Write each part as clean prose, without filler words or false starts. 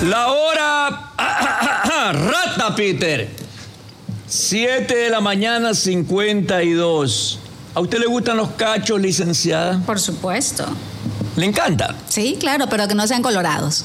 La hora... Rata, Peter. 7 de la mañana, 52. ¿A usted le gustan los cachos, licenciada? Por supuesto. ¿Le encanta? Sí, claro, pero que no sean colorados.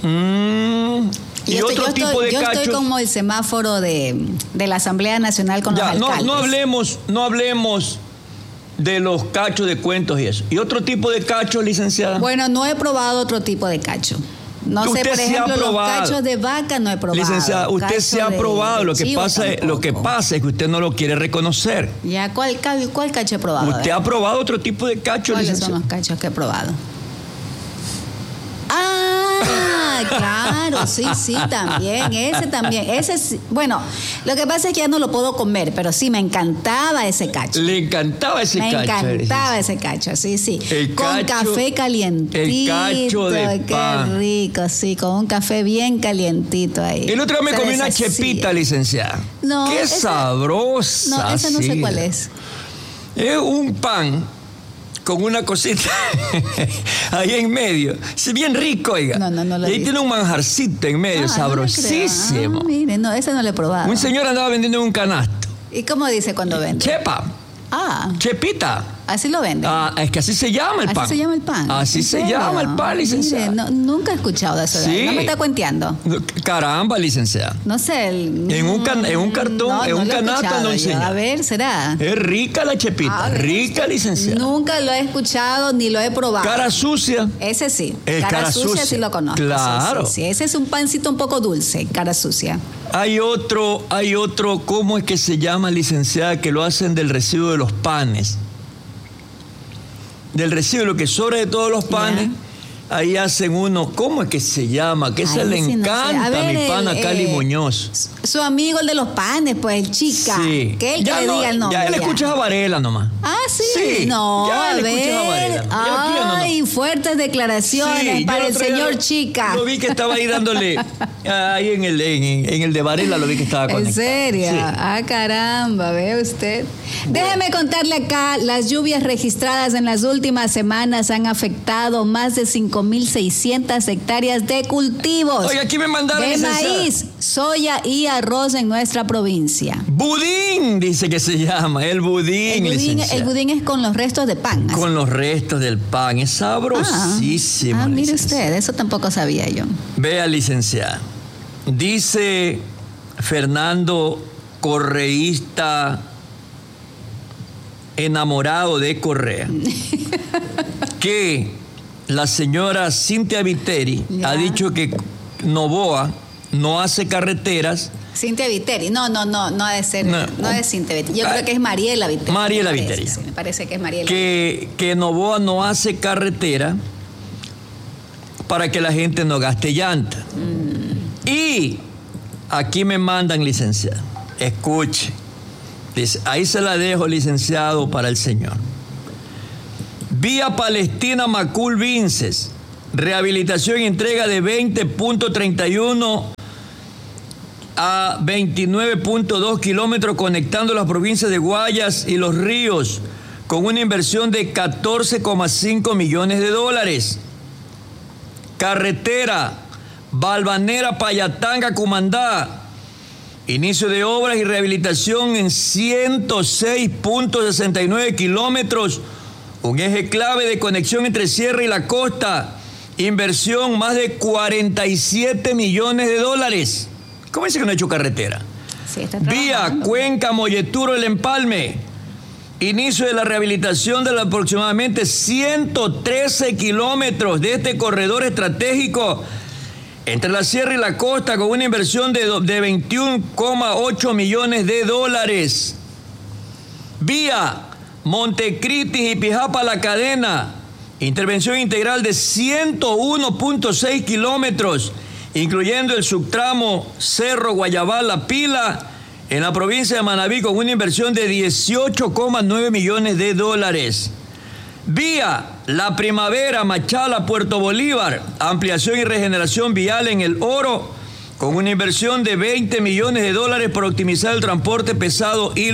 ¿Y otro tipo de cachos? Yo estoy como el semáforo de la Asamblea Nacional con los alcaldes. No hablemos de los cachos de cuentos y eso. ¿Y otro tipo de cachos, licenciada? Bueno, no he probado otro tipo de cacho. No sé, por ejemplo, los cachos de vaca no he probado. Licenciada, usted se ha probado. Lo que pasa es que usted no lo quiere reconocer. Ya, ¿cuál cacho he probado? ¿Usted ha probado otro tipo de cacho, ¿Cuáles licenciada? son los cachos que he probado? Ah, claro, sí, también. Ese sí. Bueno, lo que pasa es que ya no lo puedo comer, pero sí, me encantaba ese cacho. ¿Le encantaba ese cacho? Me encantaba ese cacho, sí. Con café calientito. El cacho de pan. Qué rico, sí, con un café bien calientito ahí. El otro día me comí una chepita, licenciada. No. Qué sabrosa. No, esa no sé cuál es. Es un pan con una cosita ahí en medio. Es bien rico, oiga. No lo y ahí tiene un manjarcito en medio, sabrosísimo. Mire, no, ese no lo he probado. Un señor andaba vendiendo en un canasto. ¿Y cómo dice cuando vende? Chepa. Chepita. Así lo venden. Es que así se llama el pan. Así se llama el pan. Así se llama el pan, licenciada. Mire, nunca he escuchado de eso. Sí. No me está cuenteando. Caramba, licenciada. No sé. En un cartón, en un canasto no enseña. A ver, será. Es rica la chepita, rica, licenciada. Nunca lo he escuchado ni lo he probado. Cara sucia. Ese sí. El cara sucia sí lo conozco. Claro. Sí. Ese es un pancito un poco dulce, cara sucia. Hay otro, ¿cómo es que se llama, licenciada? Que lo hacen del residuo de los panes. Del residuo, lo que sobra de todos los panes. Ahí hacen uno, ¿cómo es que se llama? Que ese le encanta a mi pana Cali Muñoz. Su amigo, el de los panes, pues, el chica. Sí. Que él ya le diga el nombre. Ya él escucha a Varela nomás. Sí. No, ya a él escucha a Varela. Ay, fuertes declaraciones para el señor Chica. Lo vi que estaba ahí dándole, ahí en el de Varela lo vi que estaba conectado. ¿En serio? Sí. Caramba, ¿ve usted? Déjeme contarle acá, las lluvias registradas en las últimas semanas han afectado más de 5.600 hectáreas de cultivos. Oye, aquí me mandaron de maíz, soya y arroz en nuestra provincia. Budín, dice que se llama, el budín. El budín es con los restos de pan. Con los restos del pan, es sabrosísimo. Mire usted, eso tampoco sabía yo. Vea, licenciada, dice Fernando, correísta, enamorado de Correa, que la señora Cintia Viteri ha dicho que Novoa no hace carreteras. Cintia Viteri, no ha de ser, no es Cintia Viteri. Yo creo que es Mariela Viteri. Mariela Viteri. Sí, me parece que es Mariela. Que Novoa no hace carretera para que la gente no gaste llanta. Y aquí me mandan, licenciado, escuche, dice, ahí se la dejo, licenciado, para el señor. Vía Palestina Macul Vinces, rehabilitación y entrega de 20.31 a 29.2 kilómetros conectando las provincias de Guayas y Los Ríos con una inversión de 14,5 millones de dólares. Carretera Balvanera Payatanga Cumandá, inicio de obras y rehabilitación en 106.69 kilómetros, un eje clave de conexión entre Sierra y la costa, inversión más de 47 millones de dólares. ¿Cómo dice que no ha hecho carretera? Sí, está Vía trabajando. Cuenca Molleturo El Empalme, inicio de la rehabilitación de aproximadamente 113 kilómetros de este corredor estratégico entre la sierra y la costa con una inversión de 21,8 millones de dólares. Vía Montecristi y Pijapa La Cadena, intervención integral de 101.6 kilómetros, incluyendo el subtramo Cerro Guayabal La Pila, en la provincia de Manabí, con una inversión de 18,9 millones de dólares. Vía La Primavera, Machala, Puerto Bolívar, ampliación y regeneración vial en El Oro, con una inversión de 20 millones de dólares para optimizar el transporte pesado y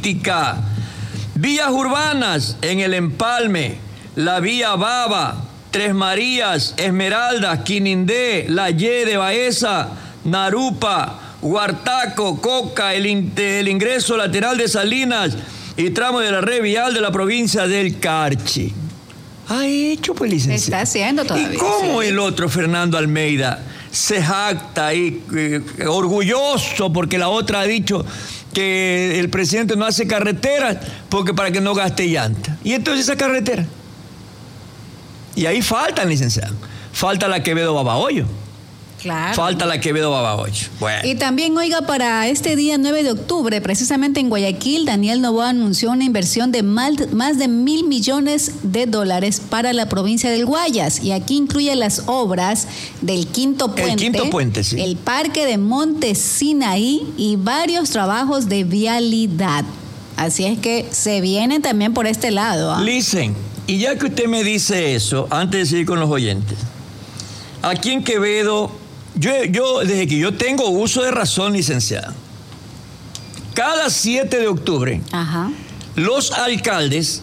logística. Vías urbanas en El Empalme, la vía Baba, Tres Marías, Esmeraldas, Quinindé, La Ye de Baeza, Narupa, Huartaco, Coca, el ingreso lateral de Salinas y tramo de la red vial de la provincia del Carchi. Ha hecho, pues, licenciado. Está haciendo todavía. ¿Y cómo sí. el otro, Fernando Almeida, se jacta y orgulloso porque la otra ha dicho que el presidente no hace carreteras porque para que no gaste llanta? Y entonces esa carretera. Y ahí faltan, licenciado. Falta la Quevedo-Babahoyo. Claro. Falta la Quevedo-Babahoyo. Bueno. Y también, oiga, para este día 9 de octubre, precisamente en Guayaquil, Daniel Noboa anunció una inversión de más de $1,000 millones para la provincia del Guayas. Y aquí incluye las obras del Quinto Puente. El Quinto Puente, sí. El Parque de Monte Sinaí y varios trabajos de vialidad. Así es que se vienen también por este lado. Listen, y ya que usted me dice eso, antes de seguir con los oyentes, aquí en Quevedo, yo desde que yo tengo uso de razón, licenciada, cada 7 de octubre, Ajá. los alcaldes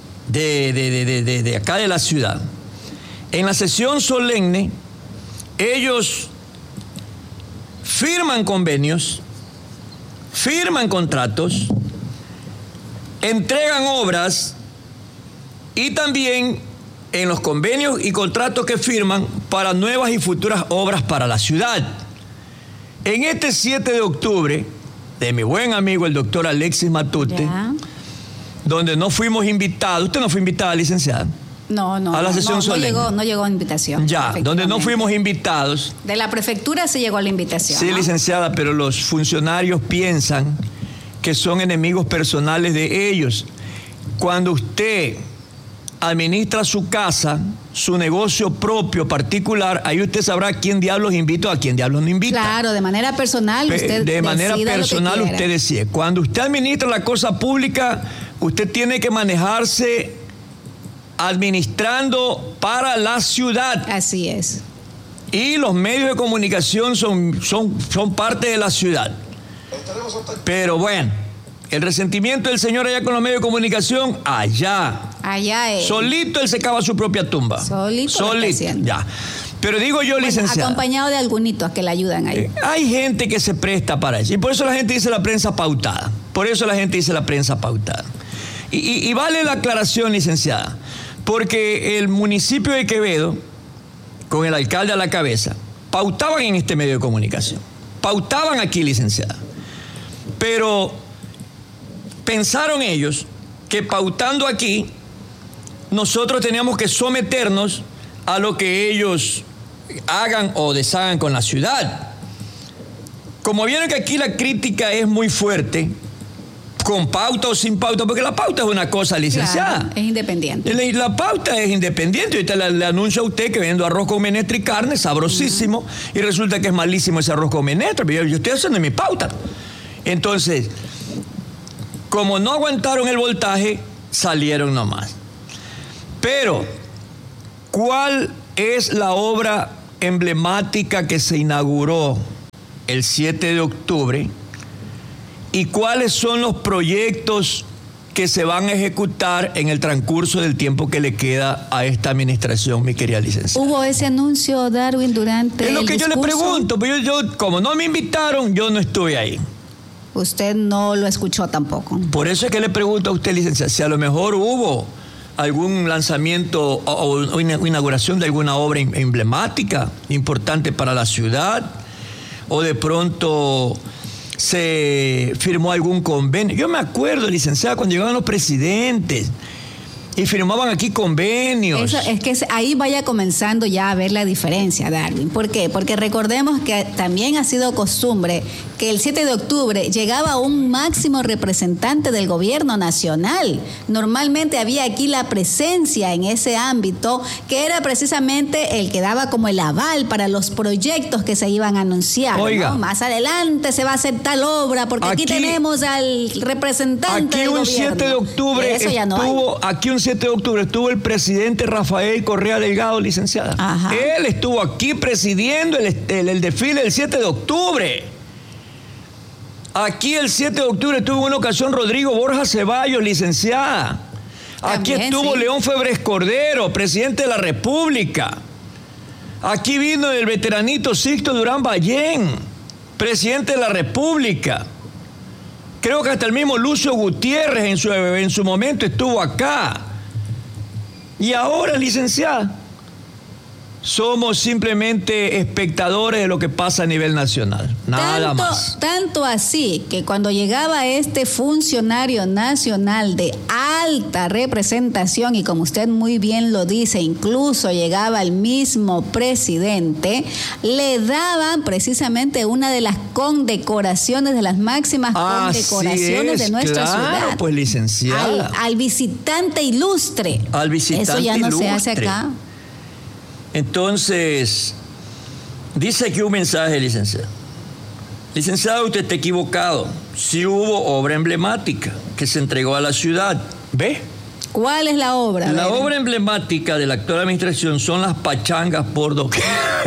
de acá de la ciudad, en la sesión solemne, ellos firman convenios, firman contratos, entregan obras y también en los convenios y contratos que firman para nuevas y futuras obras para la ciudad. En este 7 de octubre, de mi buen amigo el doctor Alexis Matute, Ya. donde no fuimos invitados, usted no fue invitada, licenciada. No, A la sesión solemne. No llegó invitación. Ya, donde no efectivamente. fuimos invitados. De la prefectura se llegó a la invitación. Sí, ¿no? licenciada, pero los funcionarios piensan que son enemigos personales de ellos. Cuando usted administra su casa, su negocio propio particular, ahí usted sabrá quién diablos invita o a quién diablos no invita. Claro, de manera personal usted De manera decida personal lo que usted decide. Cuando usted administra la cosa pública, usted tiene que manejarse administrando para la ciudad. Así es. Y los medios de comunicación son parte de la ciudad. Pero bueno, el resentimiento del señor allá con los medios de comunicación, allá. Allá es. Solito él se cava su propia tumba. Solito lo está haciendo. ya. Pero digo yo, Bueno, licenciada, acompañado de algunitos que le ayudan ahí. hay gente que se presta para eso. Y por eso la gente dice la prensa pautada. Por eso la gente dice la prensa pautada. Y vale la aclaración, licenciada. Porque el municipio de Quevedo, con el alcalde a la cabeza, pautaban en este medio de comunicación. Pautaban aquí, licenciada. Pero pensaron ellos que pautando aquí, nosotros teníamos que someternos a lo que ellos hagan o deshagan con la ciudad. Como vieron que aquí la crítica es muy fuerte, con pauta o sin pauta, porque la pauta es una cosa, licenciada. Claro, es independiente. La pauta es independiente. Ahorita le anuncio a usted que vendo arroz con menestra y carne, sabrosísimo, y resulta que es malísimo ese arroz con menestra, pero yo estoy haciendo mi pauta. Entonces, como no aguantaron el voltaje, salieron nomás. Pero, ¿cuál es la obra emblemática que se inauguró el 7 de octubre? ¿Y cuáles son los proyectos que se van a ejecutar en el transcurso del tiempo que le queda a esta administración, mi querida licenciada? ¿Hubo ese anuncio, Darwin, durante Es lo el que discurso? yo le pregunto, pero yo, como no me invitaron, yo no estuve ahí. Usted no lo escuchó tampoco. Por eso es que le pregunto a usted, licenciada, si a lo mejor hubo algún lanzamiento o inauguración de alguna obra emblemática, importante para la ciudad, o de pronto se firmó algún convenio. Yo me acuerdo, licenciada, cuando llegaban los presidentes y firmaban aquí convenios. Eso, es que ahí vaya comenzando ya a ver la diferencia, Darwin. ¿Por qué? Porque recordemos que también ha sido costumbre que el 7 de octubre llegaba un máximo representante del gobierno nacional. Normalmente había aquí la presencia en ese ámbito, que era precisamente el que daba como el aval para los proyectos que se iban a anunciar. Oiga, ¿no? Más adelante se va a hacer tal obra, porque aquí tenemos al representante del gobierno. Aquí un 7 de octubre Eso ya no hay. Aquí un 7 de octubre estuvo el presidente Rafael Correa Delgado, licenciada. Ajá. Él estuvo aquí presidiendo el desfile del 7 de octubre. Aquí el 7 de octubre estuvo en una ocasión Rodrigo Borja Ceballos, licenciada. Aquí También, estuvo sí. León Febres Cordero, presidente de la República. Aquí vino el veteranito Sixto Durán Ballén, presidente de la República. Creo que hasta el mismo Lucio Gutiérrez en su momento estuvo acá. Y ahora, licenciada, somos simplemente espectadores de lo que pasa a nivel nacional. Nada más. Tanto así que cuando llegaba este funcionario nacional de alta representación, y como usted muy bien lo dice, incluso llegaba el mismo presidente, le daban precisamente una de las condecoraciones, de las máximas condecoraciones de nuestra ciudad. Pues, licenciada. Al visitante ilustre. Al visitante ilustre. Eso ya no se hace acá. Entonces, dice aquí un mensaje, licenciado. Licenciado, usted está equivocado. Sí hubo obra emblemática que se entregó a la ciudad. ¿Ve? ¿Cuál es la obra? La obra emblemática de la actual administración son las pachangas por doquier.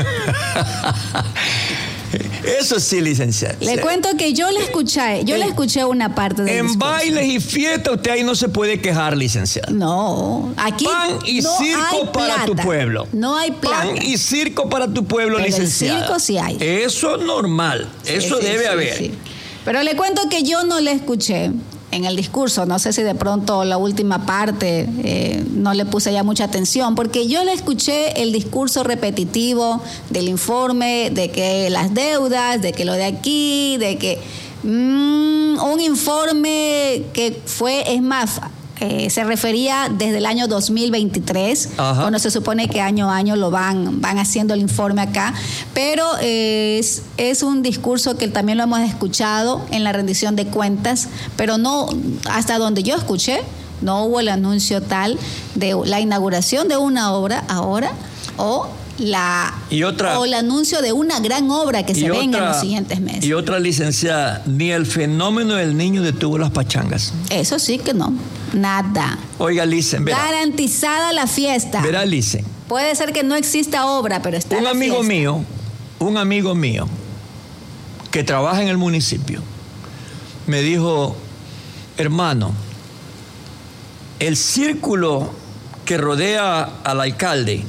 Eso sí, licenciado. Le cuento que yo le escuché una parte del En discurso. bailes y fiestas usted ahí no se puede quejar, licenciado. No, aquí Pan y no circo hay para plata. tu pueblo. No hay plata. Pan y circo para tu pueblo, Pero licenciado. el circo sí hay. Eso es normal. Eso Sí, debe sí, haber. sí. Pero le cuento que yo no le escuché en el discurso, no sé si de pronto la última parte no le puse ya mucha atención, porque yo le escuché el discurso repetitivo del informe, de que las deudas, de que lo de aquí, de que un informe que fue, es más, se refería desde el año 2023, Ajá. cuando se supone que año a año lo van haciendo el informe acá, pero es un discurso que también lo hemos escuchado en la rendición de cuentas, pero no, hasta donde yo escuché, no hubo el anuncio tal de la inauguración de una obra ahora o el anuncio de una gran obra que se venga en los siguientes meses. Y otra, licenciada, ni el fenómeno del niño detuvo las pachangas. Eso sí que no, nada. Oiga, Licen, verá. Garantizada la fiesta. Verá, Licen. Puede ser que no exista obra, pero está Un amigo mío, que trabaja en el municipio, me dijo, hermano, el círculo que rodea al alcalde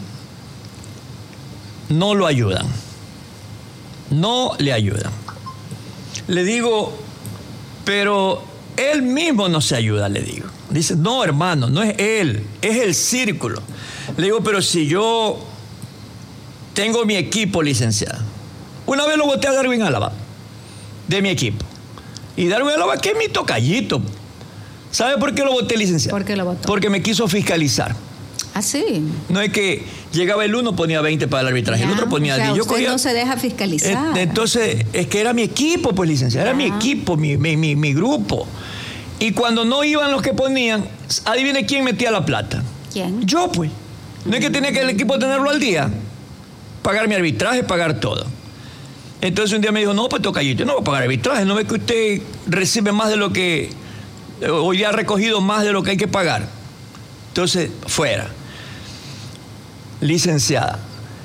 no lo ayudan. No le ayudan. Le digo, pero él mismo no se ayuda, le digo. Dice, no, hermano, no es él, es el círculo. Le digo, pero si yo tengo mi equipo, licenciado. Una vez lo boté a Darwin Álava, de mi equipo. Y Darwin Álava, que es mi tocallito. ¿Sabe por qué lo boté, licenciado? ¿Por qué lo botó? Porque me quiso fiscalizar. ¿Ah, sí? No es que llegaba el uno, ponía 20 para el arbitraje, el otro ponía 10. Usted no se deja fiscalizar. Entonces, es que era mi equipo, pues, licenciada, era mi equipo, mi grupo. Y cuando no iban los que ponían, adivine quién metía la plata. ¿Quién? Yo, pues. No es que tenía que el equipo tenerlo al día. Pagar mi arbitraje, pagar todo. Entonces un día me dijo, no, pues tocallito, yo no voy a pagar arbitraje. ¿No ve que usted recibe más de lo que... hoy ya ha recogido más de lo que hay que pagar? Entonces, fuera. Licenciada,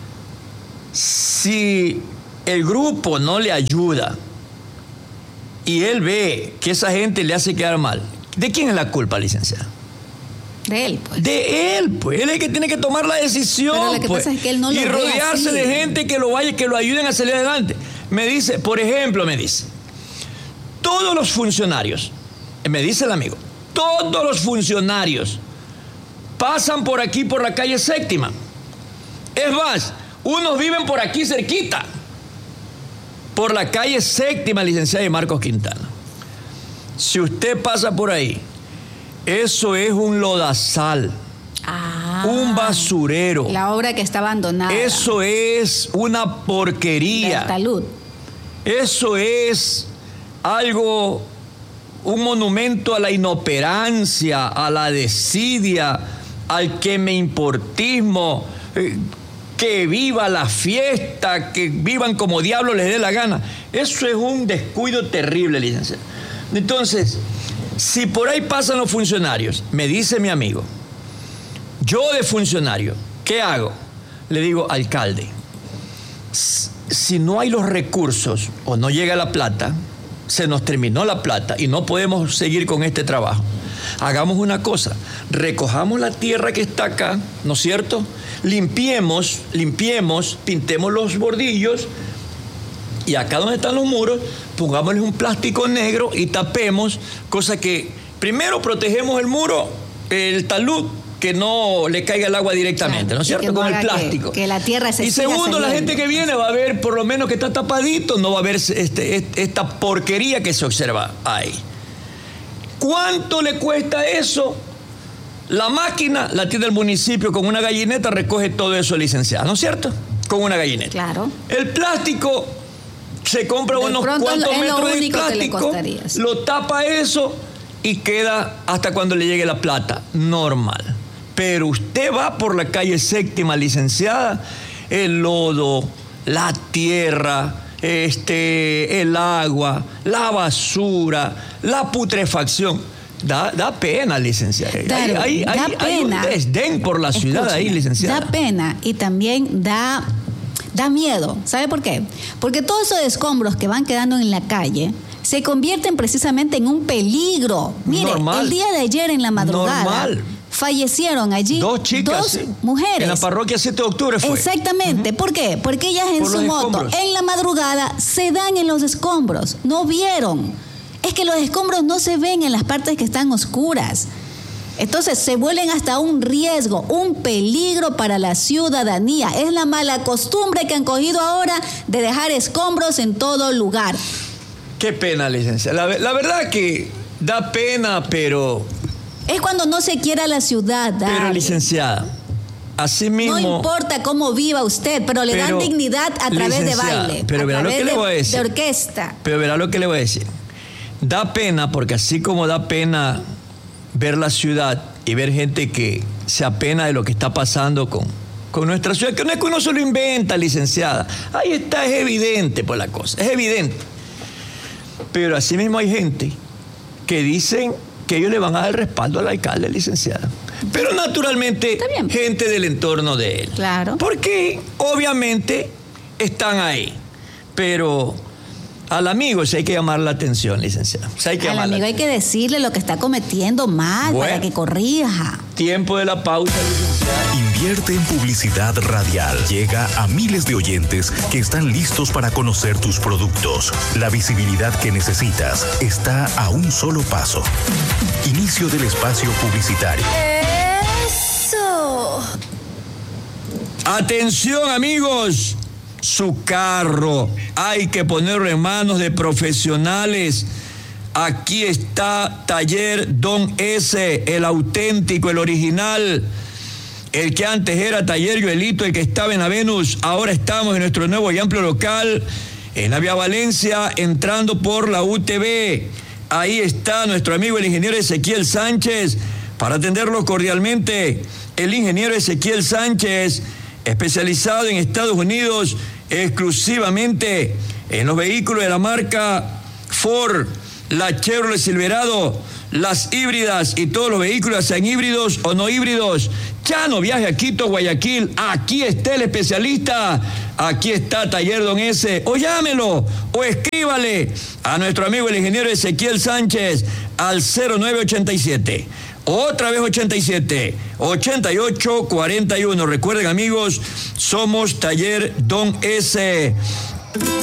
si el grupo no le ayuda y él ve que esa gente le hace quedar mal, ¿de quién es la culpa, licenciada? De él, pues. De él, pues. Él es el que tiene que tomar la decisión. Pero lo que pues. pasa es que él no lo y ve rodearse así. de gente que lo ayuden a salir adelante. Me dice, por ejemplo, todos los funcionarios, me dice el amigo, todos los funcionarios pasan por aquí, por la calle Séptima. Es más, unos viven por aquí cerquita, por la calle Séptima, licenciada de Marcos Quintana. Si usted pasa por ahí, eso es un lodazal, un basurero. La obra que está abandonada. Eso es una porquería. Talud. Eso es algo, un monumento a la inoperancia, a la desidia, al que me importismo, que viva la fiesta, que vivan como diablo les dé la gana. Eso es un descuido terrible, licenciado. Entonces, si por ahí pasan los funcionarios, me dice mi amigo, yo de funcionario, ¿qué hago? Le digo, alcalde, si no hay los recursos o no llega la plata, se nos terminó la plata y no podemos seguir con este trabajo. Hagamos una cosa, recojamos la tierra que está acá, ¿no es cierto? Limpiemos, pintemos los bordillos y acá donde están los muros, pongámosles un plástico negro y tapemos, cosa que primero protegemos el muro, el talud, que no le caiga el agua directamente, claro, ¿no es cierto? Con el plástico. Que la tierra se Y segundo, saliendo. la gente que viene va a ver por lo menos que está tapadito, no va a ver esta porquería que se observa ahí. ¿Cuánto le cuesta eso? La máquina la tiene el municipio, con una gallineta recoge todo eso, licenciada, ¿no es cierto? Con una gallineta. Claro. El plástico, se compra unos cuantos metros de plástico, lo tapa eso y queda hasta cuando le llegue la plata, normal. Pero usted va por la calle Séptima, licenciada, el lodo, la tierra, el agua, la basura, la putrefacción. Da pena, licenciada. Hay un desdén por la ciudad. Escúchame, ahí, licenciada. Da pena y también da miedo. ¿Sabe por qué? Porque todos esos escombros que van quedando en la calle se convierten precisamente en un peligro. Mire, normal. El día de ayer en la madrugada fallecieron allí dos mujeres. En la parroquia 7 de octubre fue. Exactamente. ¿Por qué? Porque ellas en su moto, en la madrugada, se dan en los escombros. No vieron. Es que los escombros no se ven en las partes que están oscuras. Entonces se vuelven hasta un riesgo, un peligro para la ciudadanía. Es la mala costumbre que han cogido ahora de dejar escombros en todo lugar. Qué pena, licenciada. La verdad que da pena, pero... Es cuando no se quiere a la ciudad. Pero, licenciada, así mismo... No importa cómo viva usted, pero le dan dignidad a través de baile. Pero verá lo que le voy a decir. De orquesta. Pero verá lo que le voy a decir. Da pena, porque así como da pena ver la ciudad y ver gente que se apena de lo que está pasando con nuestra ciudad, que no es que uno se lo inventa, licenciada. Ahí está, es evidente pues la cosa, es evidente. Pero así mismo hay gente que dicen que ellos le van a dar el respaldo al alcalde, licenciada. Pero naturalmente, gente del entorno de él. Claro. Porque obviamente están ahí. Pero al amigo sí hay que llamar la atención, licenciada. Al amigo hay que decirle lo que está cometiendo mal, para que corrija. Tiempo de la pausa, licenciada. Invierte en publicidad radial. Llega a miles de oyentes que están listos para conocer tus productos. La visibilidad que necesitas está a un solo paso. Inicio del espacio publicitario. ¡Eso! Atención, amigos. Su carro hay que ponerlo en manos de profesionales. Aquí está Taller Don S, el auténtico, el original, el que antes era Taller Joelito, el que estaba en la Venus. Ahora estamos en nuestro nuevo y amplio local en la Vía Valencia, entrando por la UTV. Ahí está nuestro amigo el ingeniero Ezequiel Sánchez para atenderlo cordialmente. El ingeniero Ezequiel Sánchez, especializado en Estados Unidos exclusivamente en los vehículos de la marca Ford, la Chevrolet Silverado, las híbridas y todos los vehículos, sean híbridos o no híbridos. Ya no viaje a Quito, Guayaquil. Aquí está el especialista. Aquí está Taller Don S. O llámelo o escríbale a nuestro amigo el ingeniero Ezequiel Sánchez al 0987. Otra vez 87, 88, 41. Recuerden, amigos, somos Taller Don S.